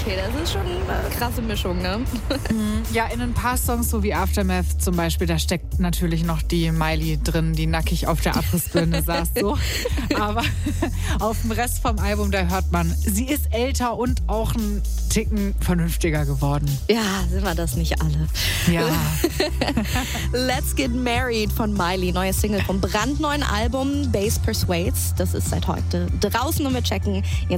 okay, das ist schon eine krasse Mischung, ne? Ja, in ein paar Songs, so wie Aftermath zum Beispiel, da steckt natürlich noch die Miley drin, die nackig auf der Abrissbirne saß, so. Aber auf dem Rest vom Album, da hört man, sie ist älter und auch ein Ticken vernünftiger geworden. Ja, sind wir das nicht alle. Ja. Let's Get Married von Miley, neue Single vom brandneuen Album Bass Persuades. Das ist seit heute draußen und wir checken jetzt